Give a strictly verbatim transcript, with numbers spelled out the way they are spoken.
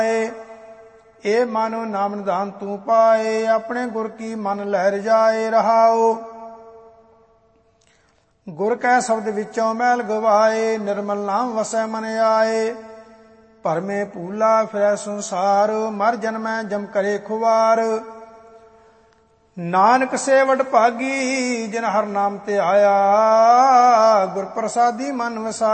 ਇਹ ਮਨੁ ਨਾਮ ਨਿਧਾਨ ਤੂੰ ਪਾਏ, ਆਪਣੇ ਗੁਰ ਕੀ ਮਨ ਲਹਿ ਰਜਾਏ। ਰਹਾਉ ਗੁਰ ਕੈ ਸ਼ਬਦ ਵਿੱਚੋਂ ਮੈਲ ਗਵਾਏ, ਨਿਰਮਲ ਨਾਮ ਵਸੈ ਮਨ ਆਏ। ਭਰਮੇ ਭੂਲਾ ਫਿਰੈ ਸੰਸਾਰ, ਮਰ ਜਨਮੈ ਜਮ ਕਰੇ ਖੁਵਾਰ। ਨਾਨਕ ਸੇ ਵਡ ਭਾਗੀ, ਜਿਨ ਹਰ ਨਾਮ ਤੇ ਆਇਆ, ਗੁਰ ਪ੍ਰਸਾਦੀ ਮਨ ਵਸਾਇਆ।